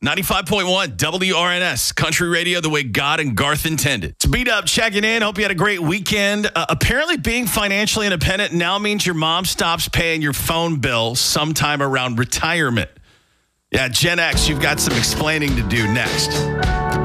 95.1 WRNS, country radio the way God and Garth intended. It's Beat Up checking in. Hope you had a great weekend. Apparently being financially independent now means your mom stops paying your phone bill sometime around retirement. Yeah, Gen X, you've got some explaining to do next.